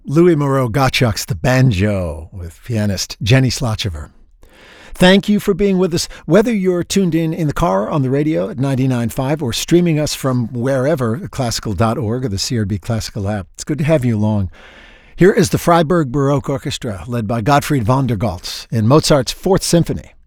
Louis Moreau Gottschalk's The Banjo with pianist Jenny Slochever. Thank you for being with us, whether you're tuned in the car, on the radio at 99.5, or streaming us from wherever, classical.org or the CRB Classical app. It's good to have you along. Here is the Freiburg Baroque Orchestra, led by Gottfried von der Goltz, in Mozart's Fourth Symphony.